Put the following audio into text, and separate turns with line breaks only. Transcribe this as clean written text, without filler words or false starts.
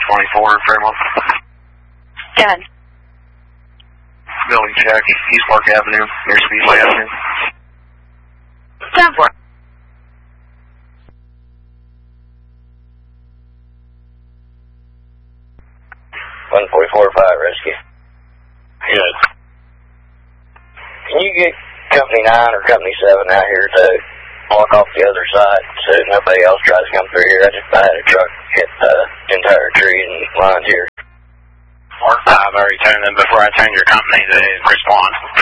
24 Fairmont.
Done.
Building check, East Park Avenue, near Speedway Avenue.
10-4.
144-5 rescue.
Good.
Can you get Company 9 or Company 7 out here to block off the other side so nobody else tries to come through here? I just had a truck hit the entire tree and lines here.
I've already told them before I turn your company to respond.